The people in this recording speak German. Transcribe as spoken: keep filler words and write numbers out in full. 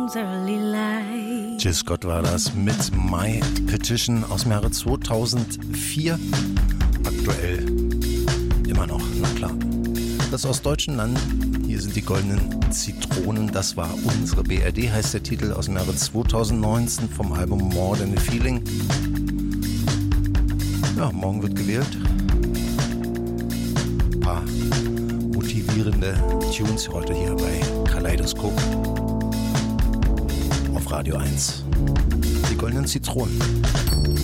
Jill Scott war das mit My Petition aus dem Jahre zweitausendvier. Aktuell immer noch, na klar. Das aus deutschen Landen. Hier sind die goldenen Zitronen. Das war unsere B R D, heißt der Titel, aus dem Jahre zweitausendneunzehn vom Album More Than a Feeling. Ja, morgen wird gewählt. Ein paar motivierende Tunes heute hier bei Kaleidoskop auf Radio eins. Die goldenen Zitronen.